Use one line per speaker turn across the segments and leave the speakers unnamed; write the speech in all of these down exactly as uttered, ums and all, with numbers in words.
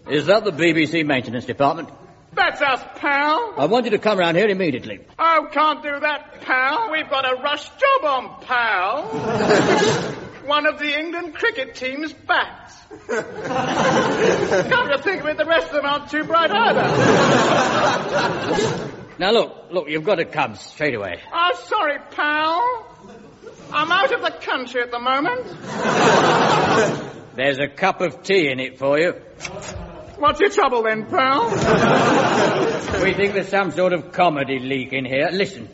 Is that the B B C maintenance department?
That's us, pal.
I want you to come round here immediately.
Oh, can't do that, pal. We've got a rush job on, pal. One of the England cricket team's bats. Come to think of it, the rest of them aren't too bright either.
Now, look, look, you've got to come straight away.
Oh, sorry, pal. I'm out of the country at the moment.
There's a cup of tea in it for you.
What's your trouble then, pal?
We think there's some sort of comedy leak in here. Listen.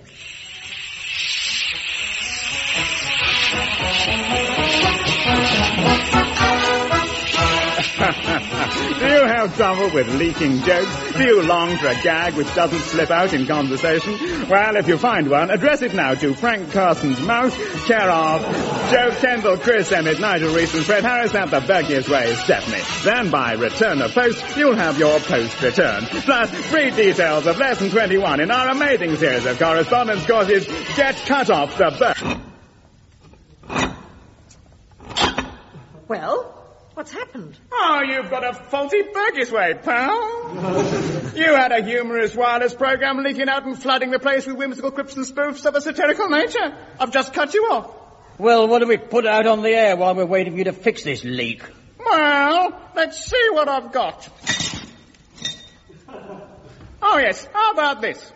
Do you have trouble with leaking jokes? Do you long for a gag which doesn't slip out in conversation? Well, if you find one, address it now to Frank Carson's Mouth, care of Joe Kendall, Chris Emmett, Nigel Reese and Fred Harris at the Burkiest Way, Stephanie. Then by return of post, you'll have your post returned. Plus, free details of lesson twenty-one in our amazing series of correspondence courses, Get Cut Off the Bur...
Well... What's happened?
Oh, you've got a faulty Burgess way, pal. You had a humorous wireless program leaking out and flooding the place with whimsical quips and spoofs of a satirical nature. I've just cut you off.
Well, what do we put out on the air while we're waiting for you to fix this leak?
Well, let's see what I've got. Oh, yes. How about this?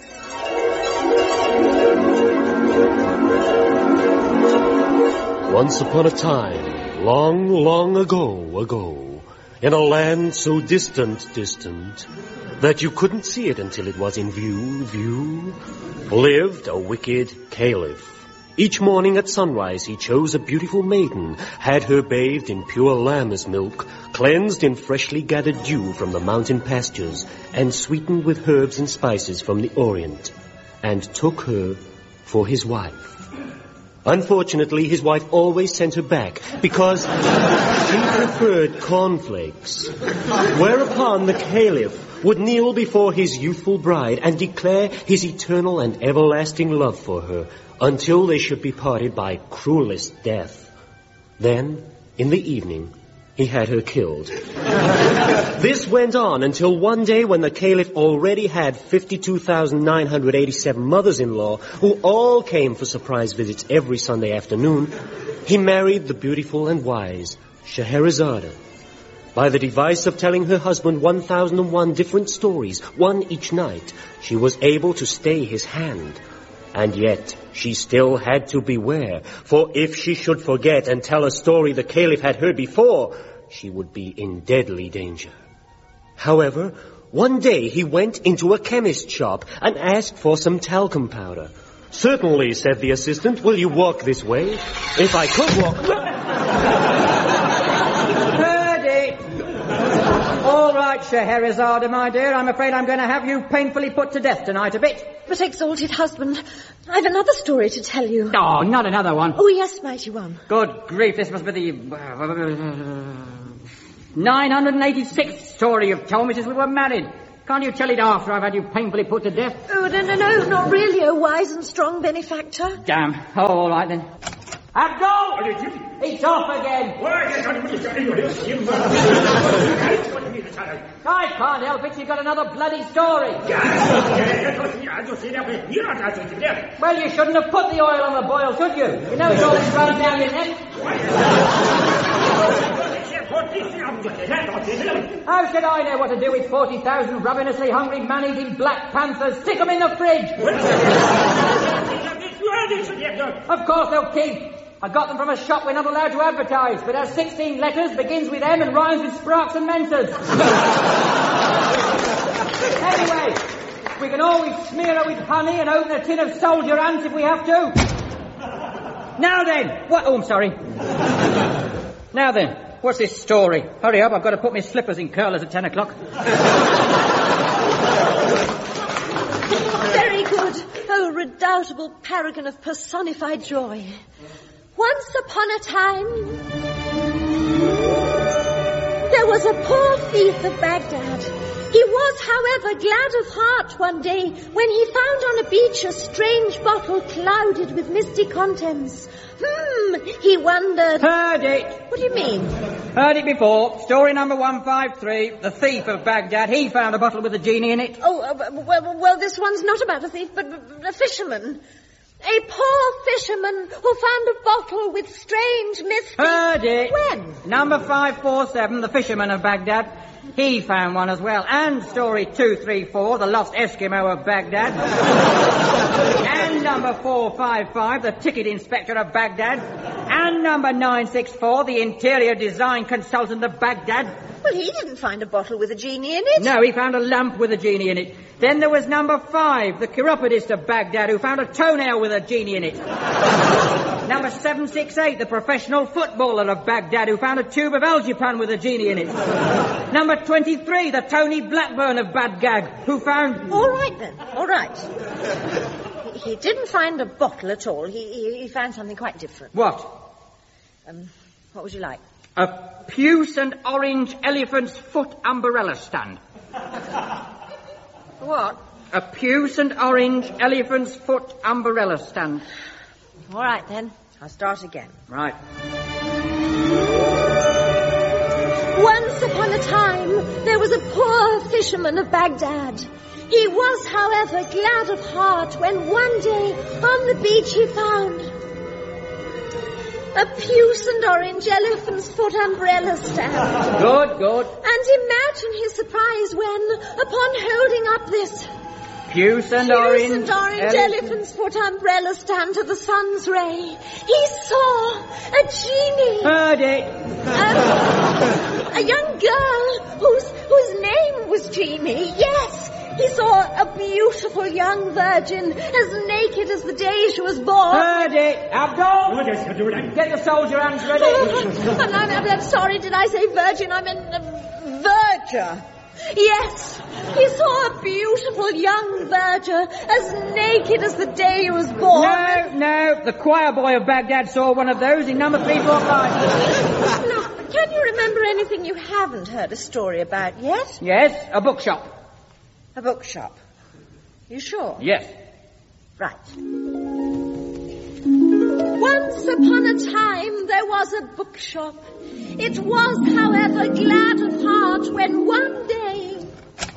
Once upon a time, long, long ago, ago, in a land so distant, distant, that you couldn't see it until it was in view, view, lived a wicked caliph. Each morning at sunrise he chose a beautiful maiden, had her bathed in pure lamb's milk, cleansed in freshly gathered dew from the mountain pastures, and sweetened with herbs and spices from the Orient, and took her for his wife. Unfortunately, his wife always sent her back because she preferred cornflakes. Whereupon the caliph would kneel before his youthful bride and declare his eternal and everlasting love for her until they should be parted by cruelest death. Then, in the evening, he had her killed. This went on until one day when the caliph already had fifty-two thousand nine hundred eighty-seven mothers-in-law who all came for surprise visits every Sunday afternoon, he married the beautiful and wise Scheherazade. By the device of telling her husband one thousand one different stories, one each night, she was able to stay his hand. And yet, she still had to beware, for if she should forget and tell a story the caliph had heard before, she would be in deadly danger. However, one day he went into a chemist's shop and asked for some talcum powder. Certainly, said the assistant. Will you walk this way? If I could walk...
All right, Scheherazade, my dear, I'm afraid I'm going to have you painfully put to death tonight a bit.
But, exalted husband, I've another story to tell you.
Oh, not another one.
Oh, yes, mighty one.
Good grief, this must be the uh, nine hundred eighty-sixth story you've told me since we were married. Can't you tell it after I've had you painfully put to death?
Oh, no, no, no, not really, oh wise and strong benefactor.
Damn. Oh, all right then. Abdul! It's off again. I can't help it, you've got another bloody story. Well, you shouldn't have put the oil on the boil, should you? You know it's always run down your neck. How should I know what to do with forty thousand ravenously hungry man-eating Black Panthers? Stick them in the fridge! Of course they'll keep. I got them from a shop we're not allowed to advertise, but has sixteen letters, begins with M and rhymes with Sparks and Mentors. Anyway, we can always smear her with honey and open a tin of soldier ants if we have to. Now then, what? Oh, I'm sorry. Now then, what's this story? Hurry up, I've got to put my slippers in curlers at ten o'clock.
Very good. Oh, redoubtable paragon of personified joy. Once upon a time, there was a poor thief of Baghdad. He was, however, glad of heart one day when he found on a beach a strange bottle clouded with misty contents. Hmm, he wondered...
Heard it.
What do you mean?
Heard it before. Story number one five three. The thief of Baghdad. He found a bottle with a genie in it.
Oh, uh, well, well, this one's not about a thief, but a fisherman. A poor fisherman who found a bottle with strange misty...
Heard it.
When?
Number five four seven, the fisherman of Baghdad. He found one as well. And story two three four, the lost Eskimo of Baghdad. And number four five five, the ticket inspector of Baghdad. And number nine six four, the interior design consultant of Baghdad.
Well, he didn't find a bottle with a genie in it.
No, he found a lamp with a genie in it. Then there was number five, the chiropodist of Baghdad, who found a toenail with a genie in it. Number seven six eight, the professional footballer of Baghdad, who found a tube of Algipan with a genie in it. Number twenty-three, the Tony Blackburn of Baghdad, who found...
All right, then. All right. He, he didn't find a bottle at all. He, he, he found something quite different.
What?
Um, what would you like?
A puce and orange elephant's foot umbrella stand.
What?
A puce and orange elephant's foot umbrella stand.
All right, then. I'll start again.
Right.
Once upon a time, there was a poor fisherman of Baghdad. He was, however, glad of heart when one day on the beach he found a puce and orange elephant's foot umbrella stand.
Good, good.
And imagine his surprise when, upon holding up this
Puce and
puce
orange,
and orange
elephant.
elephant's foot umbrella stand to the sun's ray, he saw a genie.
Heard it.
Um, a young girl whose whose name was Jeannie. Yes, he saw a beautiful young virgin as naked as the day she was born.
Heard it. Abdul. Get the soldier hands ready.
Oh, I'm, I'm, I'm sorry, did I say virgin? I meant uh, verger. Yes, he saw a beautiful young verger as naked as the day he was born.
No, no, the choir boy of Baghdad saw one of those in number three four five.
Look, can you remember anything you haven't heard a story about yet?
Yes, a bookshop.
A bookshop. You sure?
Yes.
Right. Once upon a time there was a bookshop. It was, however, glad of heart when one day...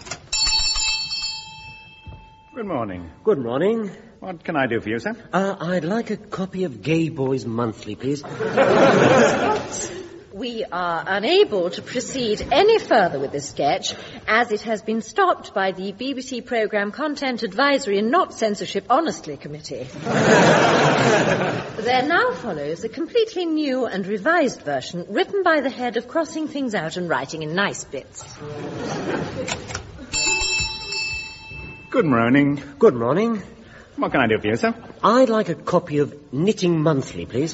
Good morning.
Good morning.
What can I do for you, sir?
Uh, I'd like a copy of Gay Boys Monthly, please.
We are unable to proceed any further with this sketch, as it has been stopped by the B B C Programme Content Advisory and Not Censorship Honestly Committee. There now follows a completely new and revised version written by the head of Crossing Things Out and Writing in Nice Bits.
Good morning.
Good morning.
What can I do for you, sir?
I'd like a copy of Knitting Monthly, please.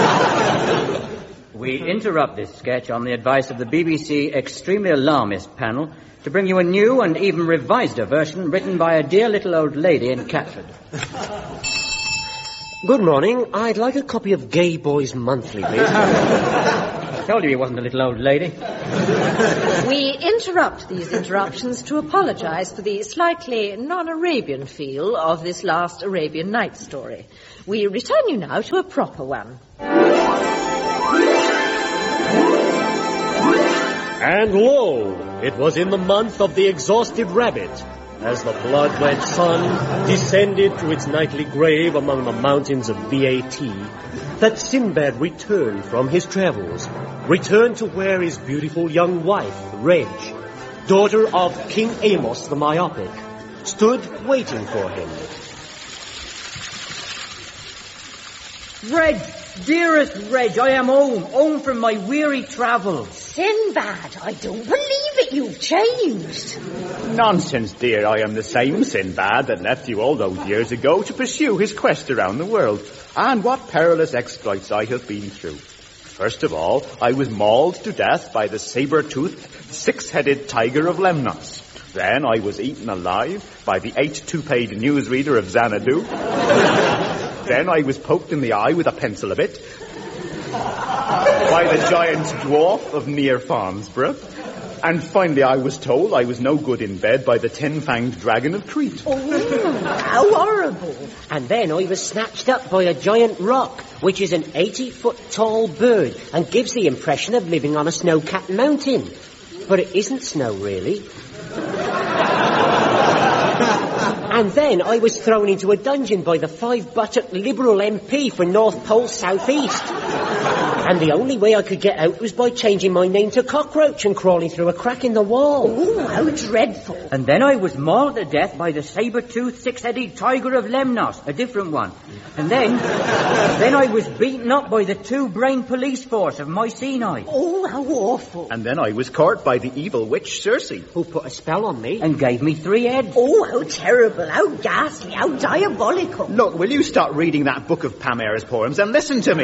We interrupt this sketch on the advice of the B B C Extremely Alarmist panel to bring you a new and even revised version written by a dear little old lady in Catford.
Good morning. I'd like a copy of Gay Boys Monthly, please.
I told you he wasn't a little old lady.
We interrupt these interruptions to apologize for the slightly non-Arabian feel of this last Arabian Nights story. We return you now to a proper one.
And lo, it was in the month of the exhausted rabbit, as the blood-red sun descended to its nightly grave among the mountains of V A T, that Sinbad returned from his travels, returned to where his beautiful young wife, Reg, daughter of King Amos the Myopic, stood waiting for him.
Reg, dearest Reg, I am home, home from my weary travels.
Sinbad, I don't believe it, you've changed.
Nonsense, dear. I am the same Sinbad that left you all those years ago to pursue his quest around the world. And what perilous exploits I have been through. First of all, I was mauled to death by the saber-toothed, six-headed tiger of Lemnos. Then I was eaten alive by the eight two-page newsreader of Xanadu. Then I was poked in the eye with a pencil a bit. by the giant dwarf of near Farnsborough. And finally I was told I was no good in bed by the ten-fanged dragon of Crete.
Oh, how horrible.
And then I was snatched up by a giant rock, which is an eighty-foot-tall bird and gives the impression of living on a snow-capped mountain. But it isn't snow, really. And then I was thrown into a dungeon by the five-buttock Liberal M P for North Pole South East. And the only way I could get out was by changing my name to Cockroach and crawling through a crack in the wall.
Oh, how dreadful.
And then I was mauled to death by the saber-toothed, six-headed tiger of Lemnos, a different one. And then, then I was beaten up by the two-brain police force of Mycenae.
Oh, how awful.
And then I was caught by the evil witch Circe.
Who put a spell on me.
And gave me three heads.
Oh, how terrible, how ghastly, how diabolical.
Look, will you start reading that book of Pamela's poems and listen to me?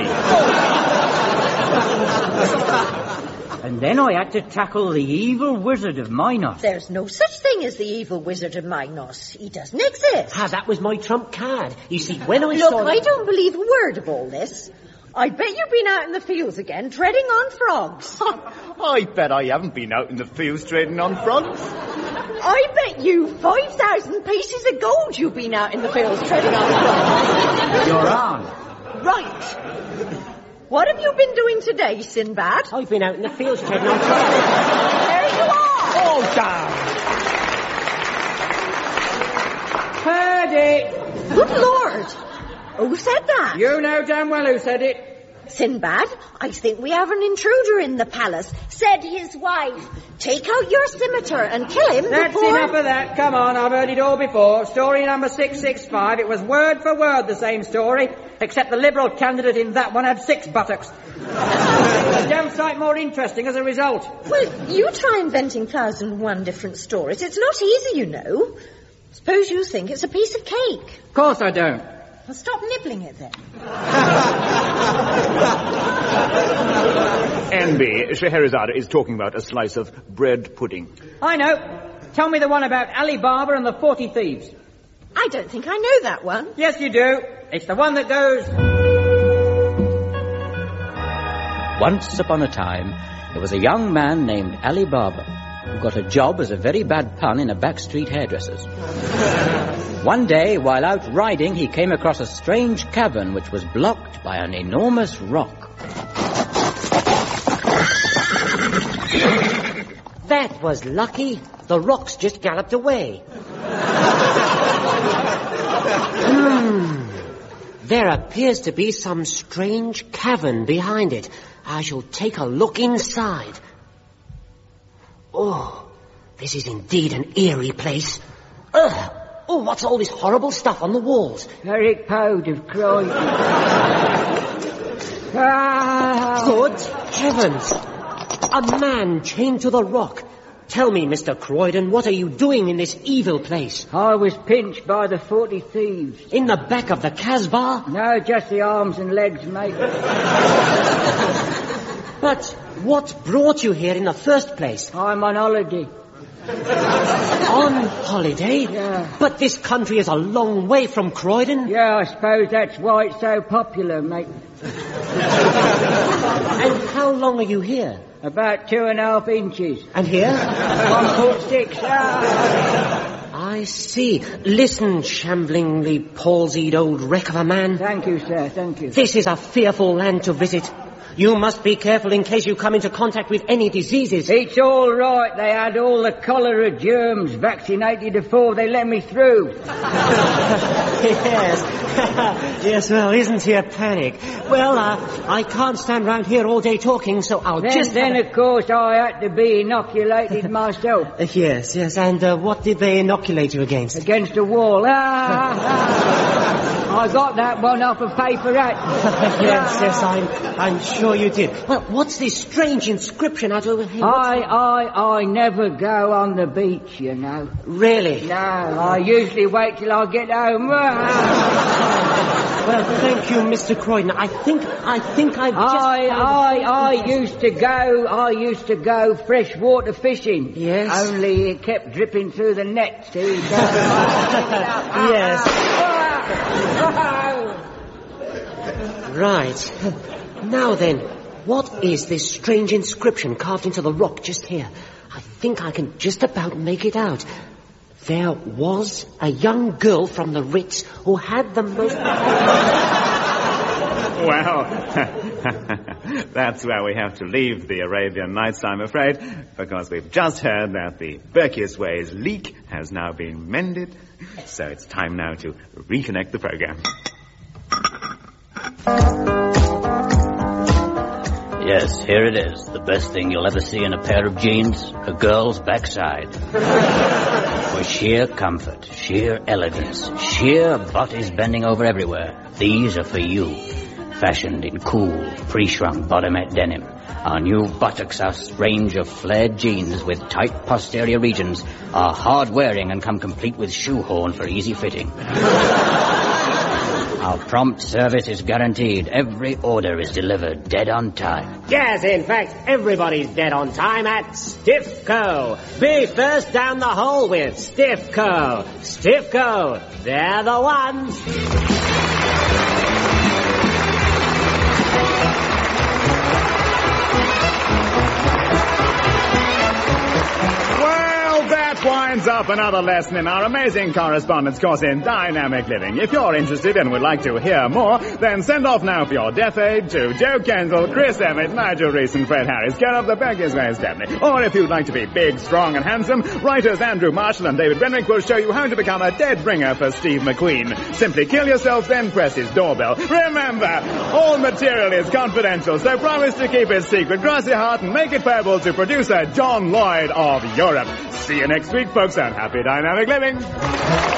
And then I had to tackle the evil wizard of Minos.
There's no such thing as the evil wizard of Minos. He doesn't exist.
Ah, that was my trump card. You see, when I
Look,
saw...
I don't believe a word of all this. I bet you've been out in the fields again, treading on frogs.
I bet I haven't been out in the fields trading on frogs.
I bet you five thousand pieces of gold you've been out in the fields treading on frogs.
You're on.
Right. What have you been doing today, Sinbad?
I've been out in the fields treading on frogs.
There you are.
Oh, damn.
Heard it.
Good Lord. Who said that?
You know damn well who said it.
Sinbad, I think we have an intruder in the palace, said his wife. Take out your scimitar and kill him
That's
before...
enough of that. Come on, I've heard it all before. Story number six six five. It was word for word the same story, except the Liberal candidate in that one had six buttocks. A damn sight more interesting as a result.
Well, you try inventing thousand and one different stories. It's not easy, you know. Suppose you think it's a piece of cake.
Of course I don't.
Well, stop nibbling it then.
N B, Scheherazade is talking about a slice of bread pudding.
I know. Tell me the one about Ali Baba and the forty thieves.
I don't think I know that one.
Yes, you do. It's the one that goes...
Once upon a time, there was a young man named Ali Baba who got a job as a very bad pun in a backstreet hairdresser's. One day, while out riding, he came across a strange cavern which was blocked by an enormous rock.
That was lucky. The rocks just galloped away. Hmm. There appears to be some strange cavern behind it. I shall take a look inside. Oh, this is indeed an eerie place. Ugh. Oh, what's all this horrible stuff on the walls?
Eric Poe of Croydon. Ah.
Good heavens! A man chained to the rock. Tell me, Mister Croydon, what are you doing in this evil place?
I was pinched by the forty thieves.
In the back of the Casbah?
No, just the arms and legs, mate.
But what brought you here in the first place?
I'm on holiday.
On holiday?
Yeah.
But this country is a long way from Croydon.
Yeah, I suppose that's why it's so popular, mate.
And how long are you here?
About two and a half inches.
And here?
One foot six. Ah.
I see. Listen, shamblingly palsied old wreck of a man.
Thank you, sir, thank you.
This is a fearful land to visit. You must be careful in case you come into contact with any diseases.
It's all right. They had all the cholera germs vaccinated before they let me through.
Yes. Yes, well, isn't he a panic? Well, uh, I can't stand round here all day talking, so I'll
Then,
just...
then
a...
of course, I had to be inoculated myself.
Uh, yes, yes, and uh, what did they inoculate you against?
Against the wall. Ah, ah. I got that one off a paper hat.
Yes, yes, I'm, I'm sure you did. Well, what's this strange inscription out over here?
I, I, I never go on the beach, you know.
Really?
No, I usually wait till I get home.
Well, thank you, Mister Croydon. I think, I think I've just...
I, I, I used to go, I used to go freshwater fishing.
Yes?
Only it kept dripping through the net. See,
Yes. Right. Now then, what is this strange inscription carved into the rock just here? I think I can just about make it out. There was a young girl from the Ritz who had the most...
Well, that's where we have to leave the Arabian Nights, I'm afraid, because we've just heard that the Berkius Ways leak has now been mended, so it's time now to reconnect the program.
Yes, here it is. The best thing you'll ever see in a pair of jeans, a girl's backside. For sheer comfort, sheer elegance, sheer bodies bending over everywhere, these are for you. Fashioned in cool, pre-shrunk bottomette denim, our new buttocks house range of flared jeans with tight posterior regions are hard-wearing and come complete with shoehorn for easy fitting. Our prompt service is guaranteed. Every order is delivered dead on time.
Yes, in fact, everybody's dead on time at Stiffco. Be first down the hole with Stiffco. Stiffco, they're the ones.
Winds up another lesson in our amazing correspondence course in dynamic living. If you're interested and would like to hear more, then send off now for your deaf aid to Joe Kendall, Chris Emmett, Nigel Reese and Fred Harris, care of the Berkius Ways Family. Or if you'd like to be big, strong and handsome, writers Andrew Marshall and David Renwick will show you how to become a dead ringer for Steve McQueen. Simply kill yourself, then press his doorbell. Remember, all material is confidential, so promise to keep it secret. Cross your heart and make it payable to producer John Lloyd of Europe. See you next week, folks, and happy dynamic living.